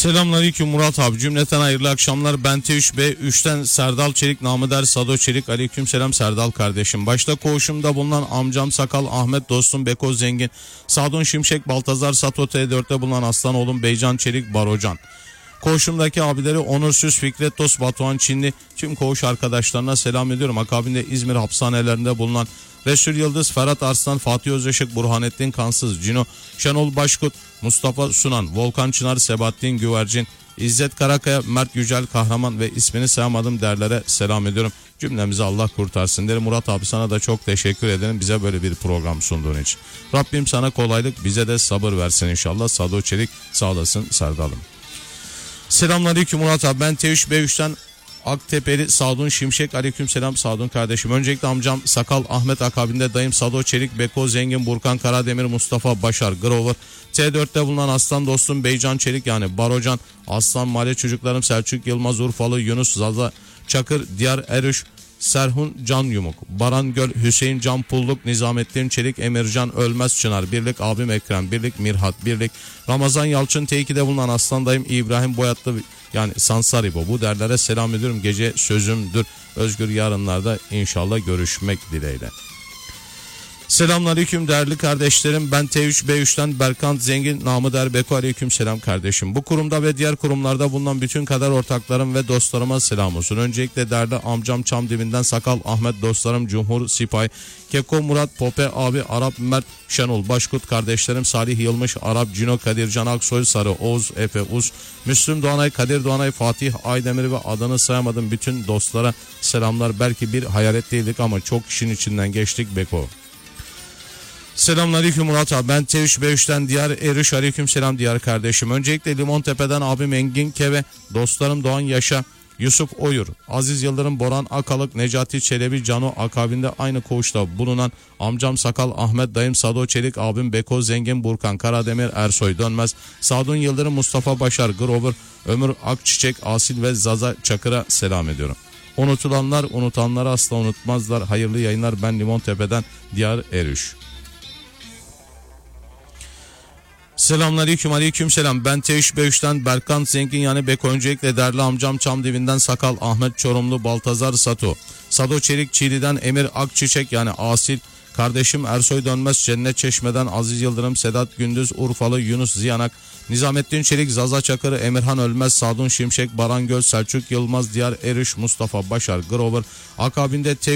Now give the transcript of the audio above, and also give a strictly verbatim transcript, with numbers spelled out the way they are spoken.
Selamünaleyküm Murat abi, cümleten hayırlı akşamlar. Ben T üç B üçten Serdal Çelik, namı der Sado Çelik. Aleykümselam Serdal kardeşim. Başta koğuşumda bulunan amcam Sakal, Ahmet dostum Beko Zengin, Sadun Şimşek, Baltazar Sato, T dörtte bulunan aslan oğlum Beycan Çelik, Barocan. Koğuşumdaki abileri Onursuz, Fikret Dost, Batuhan Çinli, tüm koğuş arkadaşlarına selam ediyorum. Akabinde İzmir hapishanelerinde bulunan Resul Yıldız, Ferhat Arslan, Fatih Özışık, Burhanettin Kansız, Cino, Şenol Başkut, Mustafa Sunan, Volkan Çınar, Sebahattin Güvercin, İzzet Karakaya, Mert Yücel Kahraman ve ismini sayamadım derlere selam ediyorum. Cümlemizi Allah kurtarsın derim. Murat abi, sana da çok teşekkür ederim bize böyle bir program sunduğun için. Rabbim sana kolaylık, bize de sabır versin inşallah. Sado Çelik sağ olasın Serdal'ım. Selamünaleyküm Murat abi, ben T üç B üçten Aktepeli Sadun Şimşek. Aleykümselam Sadun kardeşim. Öncelikle amcam Sakal Ahmet, akabinde dayım Sado Çelik, Beko Zengin, Burkan Karademir, Mustafa Başar, Grover, T dörtte bulunan aslan dostum Beycan Çelik yani Barocan, Aslan Mahalle çocuklarım Selçuk Yılmaz, Urfalı Yunus, Zaza Çakır, Diyar Erüş, Serhun Can Yumuk, Baran Göl, Hüseyin Can Pulluk, Nizamettin Çelik, Emircan Ölmez Çınar, Birlik abim Ekrem, Birlik Mirhat, Birlik Ramazan Yalçın, T iki'de bulunan aslan dayım İbrahim Boyatlı yani Sansaribo, bu derlere selam ediyorum. Gece sözümdür. Özgür yarınlarda inşallah görüşmek dileğiyle. Selamünaleyküm değerli kardeşlerim. Ben T üç B üçten Berkant Zengin, namı der Beko. Aleykümselam kardeşim. Bu kurumda ve diğer kurumlarda bulunan bütün kader ortaklarım ve dostlarıma selam olsun. Öncelikle değerli amcam Çamdibi'nden Sakal Ahmet, dostlarım Cumhur Sipay, Keko Murat, Pope abi, Arap Mert, Şenol Başkut, kardeşlerim Salih Yılmış, Arap Cino, Kadircan Aksoy, Sarı Oğuz, Efe Uz, Müslüm Doğanay, Kadir Doğanay, Fatih Aydemir ve adını sayamadım bütün dostlara selamlar. Belki bir hayalet değildik ama çok işin içinden geçtik Beko. Selamünaleyküm Murat abi, ben T üç B üçten Diyar Eriş. Aleykümselam Diyar kardeşim. Öncelikle Limontepe'den abim Engin Keve, dostlarım Doğan Yaşa, Yusuf Oyur, Aziz Yıldırım, Boran Akalık, Necati Çelebi, Cano, akabinde aynı koğuşta bulunan amcam Sakal Ahmet, dayım Sado Çelik, abim Beko Zengin, Burkan Karademir, Ersoy Dönmez, Sadun Yıldırım, Mustafa Başar, Grover, Ömür Akçiçek, Asil ve Zaza Çakır'a selam ediyorum. Unutulanlar unutanları asla unutmazlar. Hayırlı yayınlar. Ben Limontepe'den Diyar Eriş. Selamünaleyküm. Aleykümselam. Ben T üç B üçten Berkant Zengin yani Beko. Öncelikle değerli amcam Çamdibi'nden Sakal Ahmet, Çorumlu Baltazar Sato, Sado Çelik Çiğli'den Emir Akçiçek yani Asil, kardeşim Ersoy Dönmez, Cennet Çeşme'den Aziz Yıldırım, Sedat Gündüz, Urfalı Yunus Ziyanak, Nizamettin Çelik, Zaza Çakır, Emirhan Ölmez, Sadun Şimşek, Baran Göl, Selçuk Yılmaz, Diyar Eriş, Mustafa Başar, Grover, akabinde T